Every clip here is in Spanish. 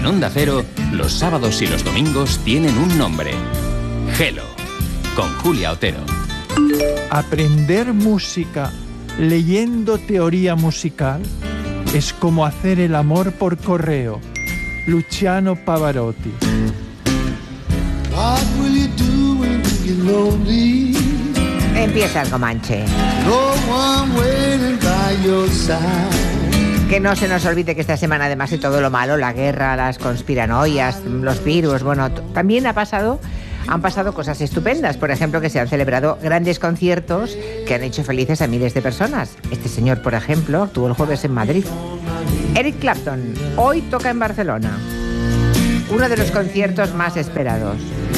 Onda Cero, los sábados y los domingos tienen un nombre. Gelo, con Julia Otero. Aprender música leyendo teoría musical es como hacer el amor por correo. Luciano Pavarotti. What will you do when you get lonely? Empieza el Comanche. No one waiting by your side. Que no se nos olvide que esta semana, además de todo lo malo, la guerra, las conspiranoias, los virus, bueno, también han pasado cosas estupendas. Por ejemplo, que se han celebrado grandes conciertos que han hecho felices a miles de personas. Este señor, por ejemplo, actuó el jueves en Madrid. Eric Clapton hoy toca en Barcelona. Uno de los conciertos más esperados.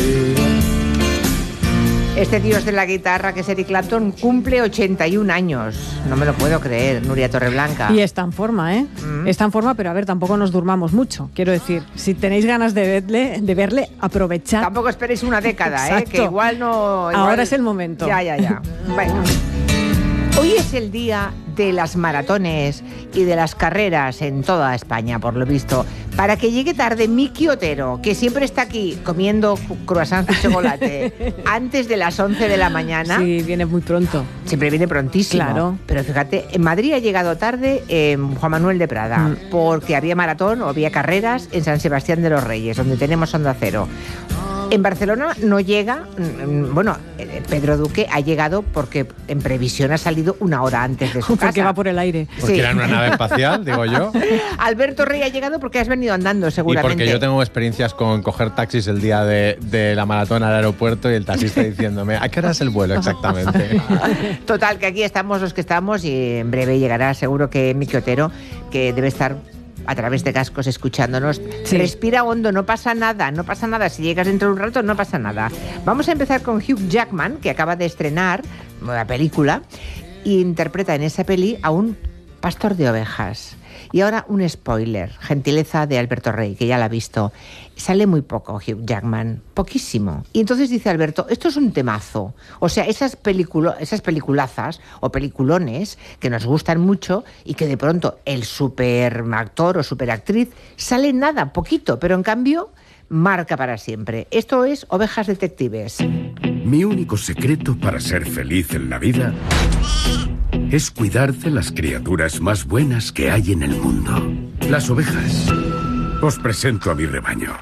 Este dios de la guitarra, que es Eric Clapton, cumple 81 años. No me lo puedo creer, Nuria Torreblanca. Y está en forma, ¿eh? Está en forma, pero a ver, tampoco nos durmamos mucho. Quiero decir, si tenéis ganas de verle, aprovechad. Tampoco esperéis una década, que igual no... Ahora es el momento. Ya. Bueno. Hoy es el día de las maratones y de las carreras en toda España, por lo visto. Para que llegue tarde Miki Otero, que siempre está aquí comiendo croissants de chocolate antes de las 11 de la mañana. Sí, viene muy pronto. Siempre viene prontísimo. Claro. Pero fíjate, en Madrid ha llegado tarde Juan Manuel de Prada, porque había maratón o había carreras en San Sebastián de los Reyes, donde tenemos Onda Cero. En Barcelona no llega, bueno, Pedro Duque ha llegado porque en previsión ha salido una hora antes de su casa. Porque va por el aire. Porque era una nave espacial, digo yo. Alberto Rey ha llegado porque has venido andando, seguramente. Y porque yo tengo experiencias con coger taxis el día de la maratón al aeropuerto y el taxista diciéndome, ¿a qué hora es el vuelo exactamente? Total, que aquí estamos los que estamos y en breve llegará seguro que Miki Otero, que debe estar a través de cascos escuchándonos. Sí. Respira hondo, no pasa nada. Si llegas dentro de un rato, no pasa nada. Vamos a empezar con Hugh Jackman, que acaba de estrenar la película, e interpreta en esa peli a un pastor de ovejas. Y ahora un spoiler, gentileza de Alberto Rey, que ya la ha visto. Sale muy poco Hugh Jackman, poquísimo. Y entonces dice Alberto, esto es un temazo. O sea, esas peliculazas o peliculones que nos gustan mucho y que de pronto el superactor o superactriz sale nada, poquito, pero en cambio marca para siempre. Esto es Ovejas Detectives. Mi único secreto para ser feliz en la vida es cuidar de las criaturas más buenas que hay en el mundo. Las ovejas. Os presento a mi rebaño.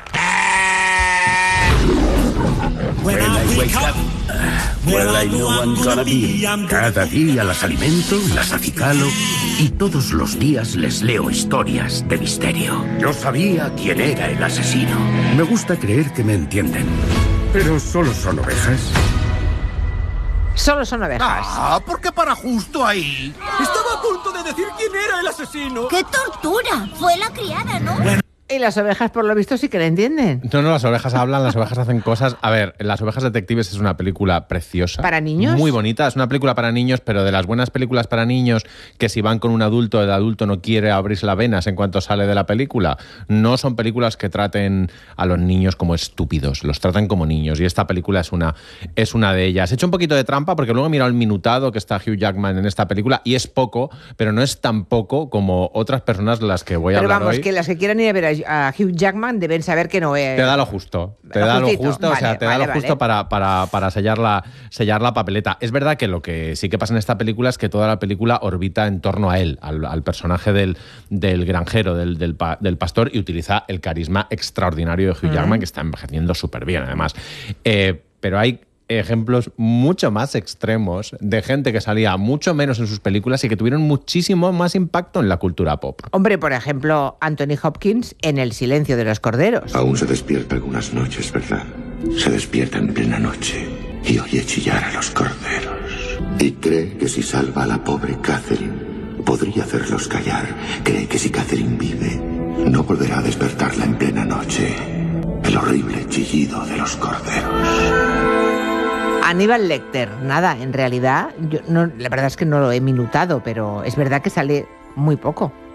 When I wake up, well, I know I'm gonna be. Cada día las alimento, las acicalo y todos los días les leo historias de misterio. Yo sabía quién era el asesino. Me gusta creer que me entienden, pero solo son ovejas. Solo son ovejas. ¿Por qué para justo ahí? Estaba a punto de decir quién era el asesino. ¡Qué tortura! Fue la criada, ¿no? Y las ovejas, por lo visto, sí que la entienden. No, las ovejas hablan, las ovejas hacen cosas. A ver, Las Ovejas Detectives es una película preciosa. ¿Para niños? Muy bonita. Es una película para niños, pero de las buenas películas para niños que si van con un adulto, el adulto no quiere abrirse las venas en cuanto sale de la película. No son películas que traten a los niños como estúpidos, los tratan como niños. Y esta película es una de ellas. He hecho un poquito de trampa porque luego he mirado el minutado que está Hugh Jackman en esta película y es poco, pero no es tan poco como otras personas de las que voy a hablar hoy. Pero vamos, que las que quieran ir a ver a Hugh Jackman deben saber que no es... Te da lo justo. Te da lo justo, para sellar la papeleta. Es verdad que lo que sí que pasa en esta película es que toda la película orbita en torno a él, al personaje del granjero, del pastor, y utiliza el carisma extraordinario de Hugh Jackman, que está envejeciendo súper bien, además. Pero hay ejemplos mucho más extremos de gente que salía mucho menos en sus películas y que tuvieron muchísimo más impacto en la cultura pop. Hombre, por ejemplo, Anthony Hopkins en El silencio de los corderos. Aún se despierta algunas noches, ¿verdad? Se despierta en plena noche y oye chillar a los corderos. Y cree que si salva a la pobre Catherine, podría hacerlos callar. Cree que si Catherine vive, no volverá a despertarla en plena noche. El horrible chillido de los corderos. Aníbal Lecter, nada, en realidad, la verdad es que no lo he minutado, pero es verdad que sale muy poco.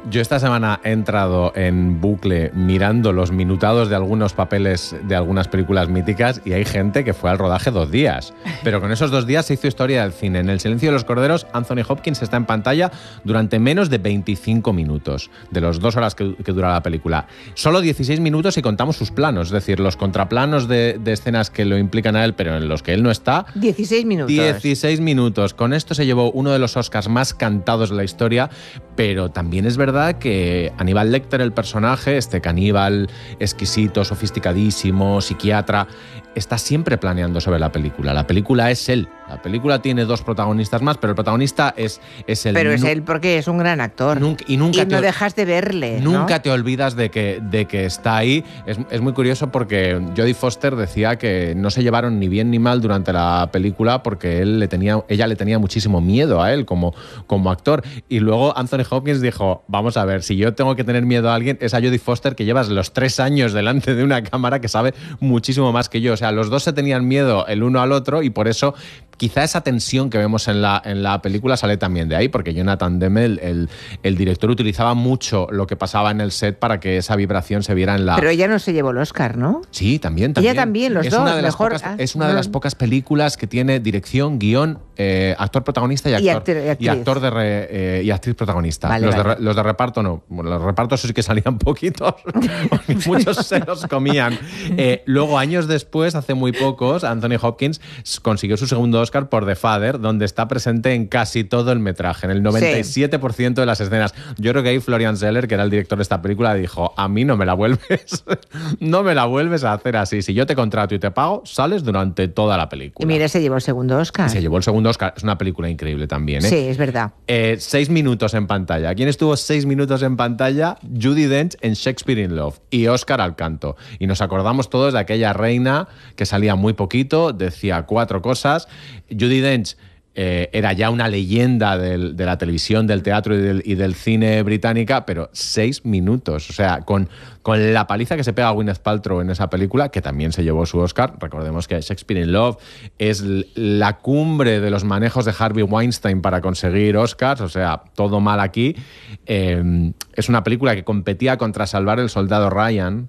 Yo esta semana he entrado en bucle mirando los minutados de algunos papeles de algunas películas míticas y hay gente que fue al rodaje 2 días. Pero con esos 2 días se hizo historia del cine. En El silencio de los corderos, Anthony Hopkins está en pantalla durante menos de 25 minutos, de los 2 horas que dura la película. Solo 16 minutos si contamos sus planos, es decir, los contraplanos de escenas que lo implican a él, pero en los que él no está. 16 minutos. 16 minutos. Con esto se llevó uno de los Oscars más cantados de la historia, pero también es verdad que Aníbal Lecter, el personaje, este caníbal exquisito, sofisticadísimo, psiquiatra, está siempre planeando sobre la película. La película es él. La película tiene 2 protagonistas más, pero el protagonista es él. Pero es él porque es un gran actor. Y no dejas de verle. Nunca te olvidas de que está ahí. Es muy curioso porque Jodie Foster decía que no se llevaron ni bien ni mal durante la película porque ella le tenía muchísimo miedo a él como actor. Y luego Anthony Hopkins dijo, vamos a ver, si yo tengo que tener miedo a alguien, es a Jodie Foster, que llevas los 3 años delante de una cámara, que sabe muchísimo más que yo. O sea, los dos se tenían miedo el uno al otro y por eso quizá esa tensión que vemos en la película sale también de ahí, porque Jonathan Demme, el director, utilizaba mucho lo que pasaba en el set para que esa vibración se viera en la... Pero ella no se llevó el Oscar, ¿no? Sí, también. Ella también, los dos. Es una de las pocas películas que tiene dirección, guión, actor protagonista y actriz protagonista. Vale, los de reparto no. Bueno, los repartos sí que salían poquitos, porque muchos se los comían. Luego, años después, hace muy pocos, Anthony Hopkins consiguió su segundo Oscar por The Father, donde está presente en casi todo el metraje, en el 97% de las escenas. Yo creo que ahí Florian Zeller, que era el director de esta película, dijo, a mí no me la vuelves a hacer así. Si yo te contrato y te pago, sales durante toda la película. Y mira, se llevó el segundo Oscar. Se llevó el segundo Oscar. Es una película increíble también, ¿eh? Sí, es verdad. 6 minutos en pantalla. ¿Quién estuvo 6 minutos en pantalla? Judi Dench en Shakespeare in Love y Oscar al canto. Y nos acordamos todos de aquella reina que salía muy poquito, decía 4 cosas. Judi Dench era ya una leyenda de la televisión, del teatro y del cine británica, pero 6 minutos. O sea, con la paliza que se pega a Gwyneth Paltrow en esa película, que también se llevó su Oscar. Recordemos que Shakespeare in Love es la cumbre de los manejos de Harvey Weinstein para conseguir Oscars, o sea, todo mal aquí. Es una película que competía contra Salvar el soldado Ryan,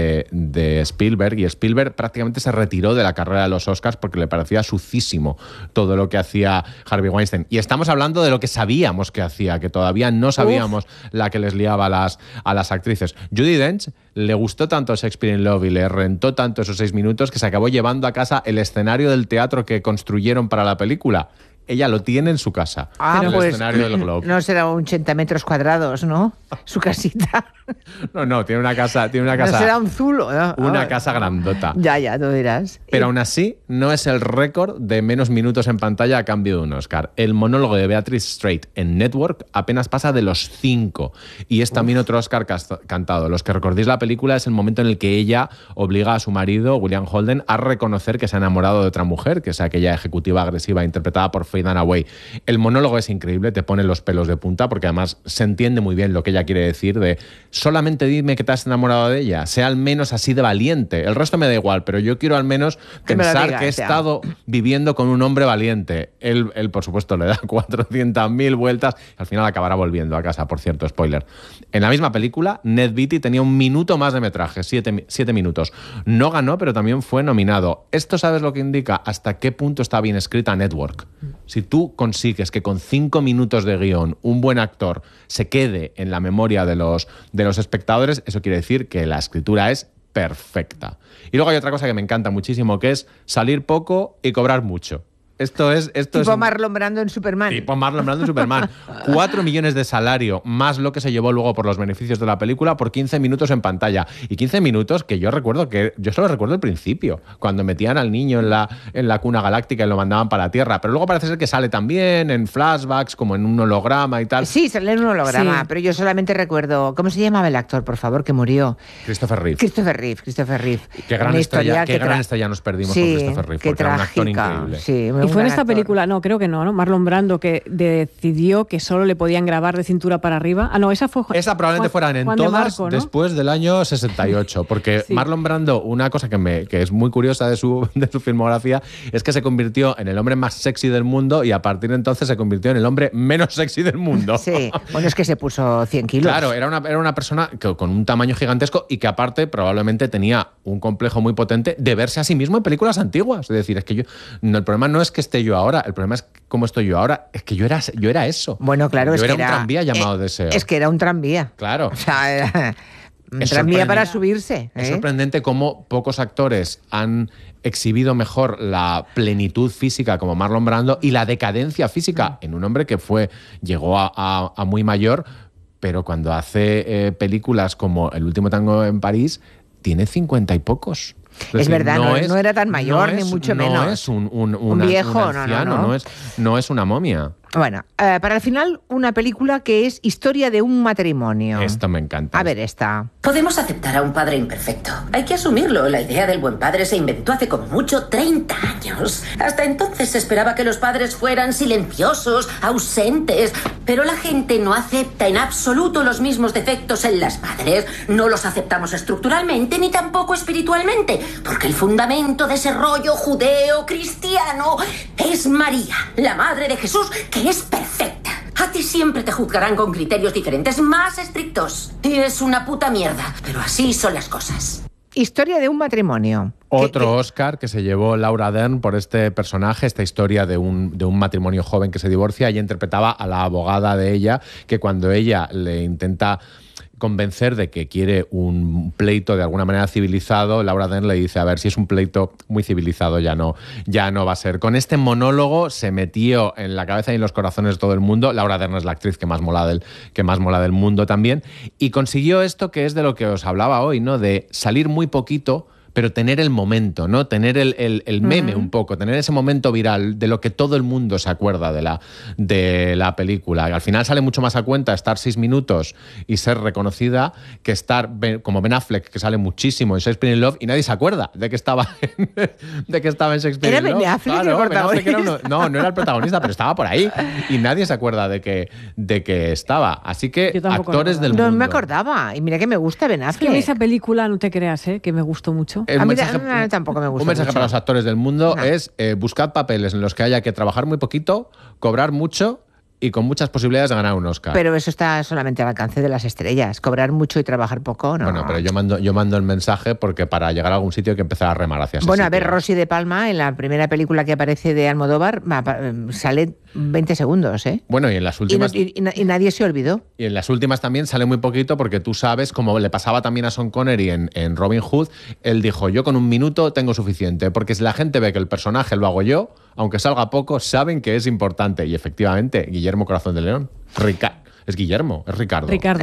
de Spielberg, y Spielberg prácticamente se retiró de la carrera de los Oscars porque le parecía sucísimo todo lo que hacía Harvey Weinstein. Y estamos hablando de lo que sabíamos que hacía, que todavía no sabíamos la que les liaba a las actrices. Judi Dench le gustó tanto Shakespeare in Love y le rentó tanto esos 6 minutos que se acabó llevando a casa el escenario del teatro que construyeron para la película. Ella lo tiene en su casa, en el escenario del Globe. No será 80 metros cuadrados, ¿no? Su casita. No, tiene una casa. No será un zulo, ¿no? Una casa grandota. Ya, tú dirás. Pero aún así, no es el récord de menos minutos en pantalla a cambio de un Oscar. El monólogo de Beatrice Straight en Network apenas pasa de los 5. Y es también otro Oscar cantado. Los que recordéis la película es el momento en el que ella obliga a su marido, William Holden, a reconocer que se ha enamorado de otra mujer, que es aquella ejecutiva agresiva interpretada por Faye Dunaway. El monólogo es increíble, te pone los pelos de punta, porque además se entiende muy bien lo que ella quiere decir de solamente dime que te has enamorado de ella, sea al menos así de valiente. El resto me da igual, pero yo quiero al menos pensar que he estado viviendo con un hombre valiente. Él, por supuesto, le da 400.000 vueltas y al final acabará volviendo a casa, por cierto, spoiler. En la misma película, Ned Beatty tenía 1 minuto más de metraje, 7 minutos. No ganó, pero también fue nominado. Esto, ¿sabes lo que indica? Hasta qué punto está bien escrita Network. Si tú consigues que con 5 minutos de guión un buen actor se quede en la memoria de los espectadores, eso quiere decir que la escritura es perfecta. Y luego hay otra cosa que me encanta muchísimo, que es salir poco y cobrar mucho. Esto es Marlon Brando en Superman. Tipo Marlon Brando en Superman. 4 millones de salario, más lo que se llevó luego por los beneficios de la película, por 15 minutos en pantalla. Y 15 minutos que yo solo recuerdo el principio, cuando metían al niño en la cuna galáctica y lo mandaban para la Tierra. Pero luego parece ser que sale también en flashbacks, como en un holograma y tal. Sí, sale en un holograma, pero yo solamente recuerdo... ¿Cómo se llamaba el actor, por favor, que murió? Christopher Reeve. Christopher Reeve. Qué gran estrella nos perdimos con Christopher Reeve, porque era un actor increíble. Sí, muy Y fue en esta película, no, creo que no, Marlon Brando, que decidió que solo le podían grabar de cintura para arriba. Ah, no, esa fue Esa probablemente fueran en Juan todas de Marco, ¿no? después del año 68, porque sí. Marlon Brando, una cosa que es muy curiosa de su filmografía, es que se convirtió en el hombre más sexy del mundo y a partir de entonces se convirtió en el hombre menos sexy del mundo. Sí, bueno, es que se puso 100 kilos. Claro, era una persona con un tamaño gigantesco y que aparte probablemente tenía un complejo muy potente de verse a sí mismo en películas antiguas. Es decir, es que el problema no es que esté yo ahora, el problema es cómo estoy yo ahora. Es que yo era eso. Bueno, claro, yo era un tranvía llamado Deseo. Es que era un tranvía. Claro. O sea, era un tranvía para subirse. Es sorprendente cómo pocos actores han exhibido mejor la plenitud física como Marlon Brando y la decadencia física en un hombre que llegó a muy mayor, pero cuando hace películas como El último tango en París, tiene 50 y pocos. Es verdad, no era tan mayor, ni mucho menos. No es un viejo, un anciano, no es una momia. Bueno, para el final, una película que es Historia de un matrimonio. Esto me encanta. A ver, esta. Podemos aceptar a un padre imperfecto. Hay que asumirlo. La idea del buen padre se inventó hace como mucho 30 años. Hasta entonces se esperaba que los padres fueran silenciosos, ausentes. Pero la gente no acepta en absoluto los mismos defectos en las madres. No los aceptamos estructuralmente ni tampoco espiritualmente. Porque el fundamento de ese rollo judeo-cristiano es María, la madre de Jesús, que es perfecta. A ti siempre te juzgarán con criterios diferentes, más estrictos. Y es una puta mierda, pero así son las cosas. Historia de un matrimonio. Otro Oscar que se llevó Laura Dern por este personaje, esta historia de un matrimonio joven que se divorcia. Ella interpretaba a la abogada de ella, que cuando ella le intenta convencer de que quiere un pleito de alguna manera civilizado, Laura Dern le dice, a ver, si es un pleito muy civilizado ya no va a ser. Con este monólogo se metió en la cabeza y en los corazones de todo el mundo. Laura Dern es la actriz que más mola del mundo también, y consiguió esto que es de lo que os hablaba hoy, ¿no? De salir muy poquito, pero tener el momento, ¿no? Tener el meme un poco, tener ese momento viral de lo que todo el mundo se acuerda de la película. Al final sale mucho más a cuenta estar 6 minutos y ser reconocida que estar como Ben Affleck, que sale muchísimo en Shakespeare in Love y nadie se acuerda de que estaba en Shakespeare in Love. ¿Era Ben Affleck el protagonista? No era el protagonista, pero estaba por ahí y nadie se acuerda de que estaba. Así que actores del mundo. No me acordaba. Y mira que me gusta Ben Affleck. Es que a mí esa película, no te creas, que me gustó mucho. A mí tampoco me gusta. Un mensaje mucho para los actores del mundo es buscad papeles en los que haya que trabajar muy poquito, cobrar mucho y con muchas posibilidades de ganar un Oscar. Pero eso está solamente al alcance de las estrellas. Cobrar mucho y trabajar poco, ¿no? Bueno, pero yo mando el mensaje porque para llegar a algún sitio hay que empezar a remar hacia ese Bueno, sitio. A ver, Rosy de Palma, en la primera película que aparece de Almodóvar, sale 20 segundos, ¿eh? Bueno, y en las últimas... Y nadie se olvidó. Y en las últimas también sale muy poquito porque tú sabes, como le pasaba también a Sean Connery en Robin Hood, él dijo, yo con 1 minuto tengo suficiente, porque si la gente ve que el personaje lo hago yo, aunque salga poco, saben que es importante. Y efectivamente, Guillermo Corazón de León. Es Guillermo, es Ricardo. Ricardo.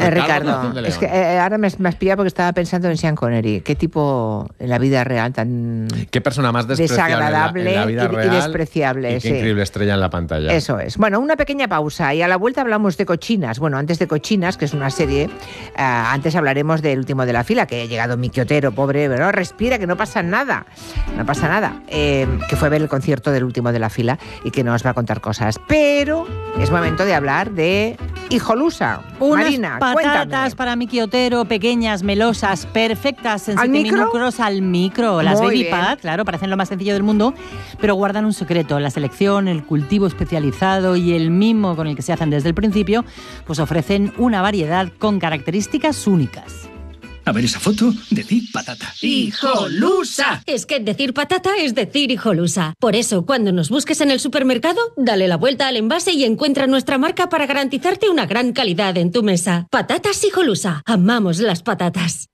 Es que ahora me has pillado porque estaba pensando en Sean Connery. Qué tipo en la vida real tan... Qué persona más desagradable en la vida real y despreciable. Y qué increíble estrella en la pantalla. Eso es. Bueno, una pequeña pausa y a la vuelta hablamos de Cochinas. Bueno, antes de Cochinas, que es una serie, antes hablaremos del último de la fila, que ha llegado Miki Otero, pobre, pero respira, que no pasa nada. No pasa nada. Que fue a ver el concierto del último de la fila y que nos va a contar cosas. Pero es momento de hablar de Hijolusa. Marina, patatas cuéntame. para Miki Otero, pequeñas, melosas, perfectas en 7 minutos al micro. Las Muy Baby bien. Pat, claro, parecen lo más sencillo del mundo, pero guardan un secreto. La selección, el cultivo especializado y el mimo con el que se hacen desde el principio, pues ofrecen una variedad con características únicas. A ver esa foto, decid patata. ¡Hijolusa! Es que decir patata es decir hijolusa. Por eso, cuando nos busques en el supermercado, dale la vuelta al envase y encuentra nuestra marca para garantizarte una gran calidad en tu mesa. Patatas Hijolusa. Amamos las patatas.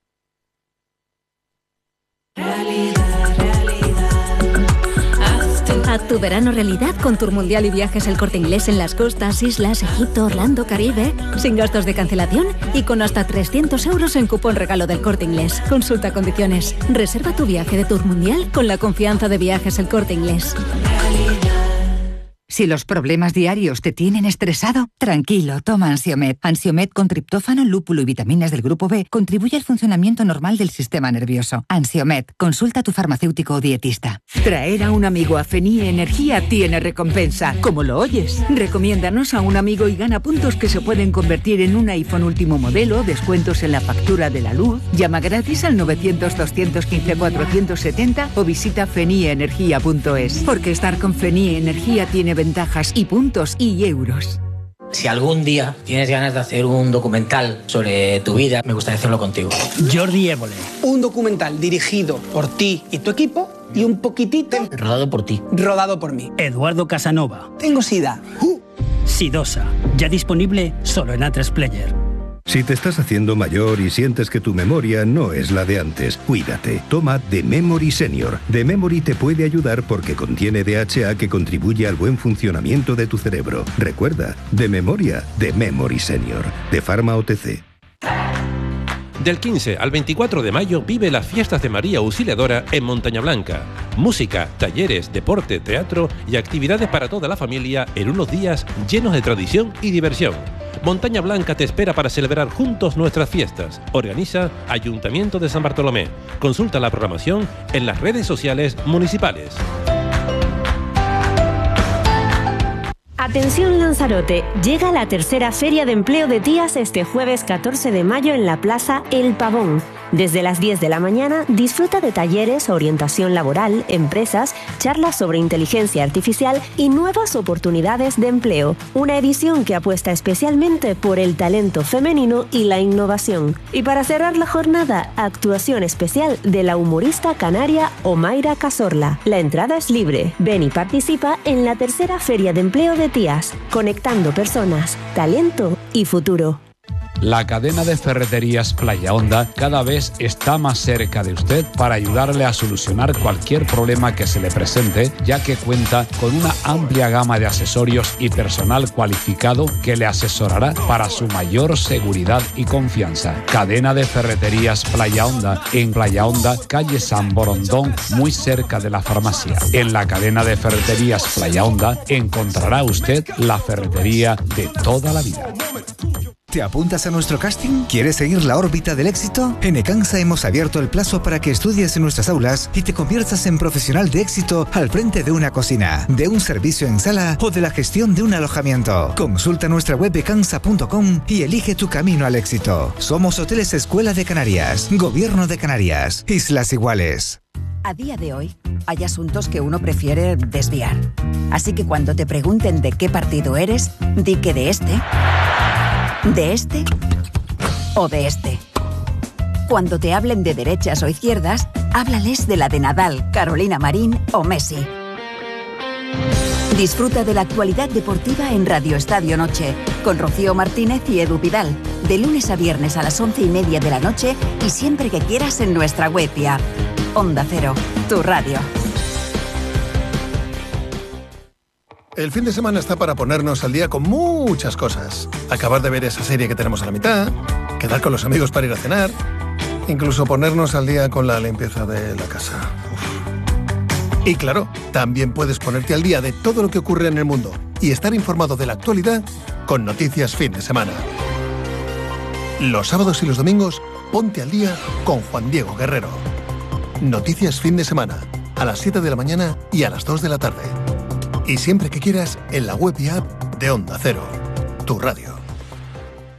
Haz tu verano realidad con Tour Mundial y Viajes El Corte Inglés en las costas, islas, Egipto, Orlando, Caribe, sin gastos de cancelación y con hasta 300 euros en cupón regalo del Corte Inglés. Consulta condiciones. Reserva tu viaje de Tour Mundial con la confianza de Viajes El Corte Inglés. Si los problemas diarios te tienen estresado, tranquilo, toma Ansiomed. Ansiomed con triptófano, lúpulo y vitaminas del grupo B contribuye al funcionamiento normal del sistema nervioso. Ansiomed, consulta a tu farmacéutico o dietista. Traer a un amigo a Fenie Energía tiene recompensa. Como lo oyes, recomiéndanos a un amigo y gana puntos que se pueden convertir en un iPhone último modelo, descuentos en la factura de la luz. Llama gratis al 900-215-470 o visita fenieenergia.es. Porque estar con Fenie Energía tiene ventajas y puntos y euros. Si algún día tienes ganas de hacer un documental sobre tu vida, me gustaría hacerlo contigo. Jordi Évole. Un documental dirigido por ti y tu equipo y un poquitito... Rodado por ti. Rodado por mí. Eduardo Casanova. Tengo sida. Sidosa. Ya disponible solo en A3 Player. Si te estás haciendo mayor y sientes que tu memoria no es la de antes, cuídate. Toma The Memory Senior. The Memory te puede ayudar porque contiene DHA que contribuye al buen funcionamiento de tu cerebro. Recuerda, de memoria, The Memory Senior. De Pharma OTC. Del 15 al 24 de mayo vive las fiestas de María Auxiliadora en Montaña Blanca. Música, talleres, deporte, teatro y actividades para toda la familia en unos días llenos de tradición y diversión. Montaña Blanca te espera para celebrar juntos nuestras fiestas. Organiza Ayuntamiento de San Bartolomé. Consulta la programación en las redes sociales municipales. Atención Lanzarote, llega la tercera Feria de Empleo de Tías este jueves 14 de mayo en la Plaza El Pavón. Desde las 10 de la mañana disfruta de talleres, orientación laboral, empresas, charlas sobre inteligencia artificial y nuevas oportunidades de empleo. Una edición que apuesta especialmente por el talento femenino y la innovación. Y para cerrar la jornada, actuación especial de la humorista canaria Omaira Cazorla. La entrada es libre. Ven y participa en la tercera Feria de Empleo de Tías, conectando personas, talento y futuro. La cadena de ferreterías Playa Honda cada vez está más cerca de usted para ayudarle a solucionar cualquier problema que se le presente, ya que cuenta con una amplia gama de accesorios y personal cualificado que le asesorará para su mayor seguridad y confianza. Cadena de ferreterías Playa Honda, en Playa Honda, calle San Borondón, muy cerca de la farmacia. En la cadena de ferreterías Playa Honda encontrará usted la ferretería de toda la vida. ¿Te apuntas a nuestro casting? ¿Quieres seguir la órbita del éxito? En Ecansa hemos abierto el plazo para que estudies en nuestras aulas y te conviertas en profesional de éxito al frente de una cocina, de un servicio en sala o de la gestión de un alojamiento. Consulta nuestra web ecansa.com y elige tu camino al éxito. Somos Hoteles Escuela de Canarias, Gobierno de Canarias, Islas Iguales. A día de hoy, hay asuntos que uno prefiere desviar. Así que cuando te pregunten de qué partido eres, di que de este o de este. Cuando te hablen de derechas o izquierdas, háblales de la de Nadal, Carolina Marín o Messi. Disfruta de la actualidad deportiva en Radio Estadio Noche, con Rocío Martínez y Edu Vidal, de lunes a viernes a las 11:30 de la noche y siempre que quieras en nuestra web y app. Onda Cero, tu radio. El fin de semana está para ponernos al día con muchas cosas. Acabar de ver esa serie que tenemos a la mitad, quedar con los amigos para ir a cenar, incluso ponernos al día con la limpieza de la casa. Uf. Y claro, también puedes ponerte al día de todo lo que ocurre en el mundo y estar informado de la actualidad con Noticias Fin de Semana. Los sábados y los domingos, ponte al día con Juan Diego Guerrero. Noticias Fin de Semana, a las 7 de la mañana y a las 2 de la tarde. Y siempre que quieras, en la web y app de Onda Cero, tu radio.